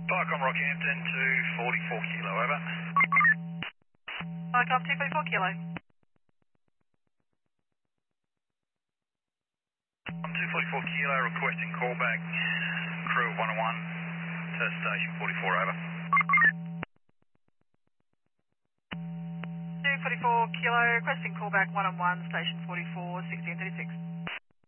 Viacom Rockhampton to 44 kilo, over. Viacom 244 kilo. I'm 244 kilo, requesting callback, crew of 101 to station 44, over. 244 kilo, requesting callback 1-on-1, station 44, 1636.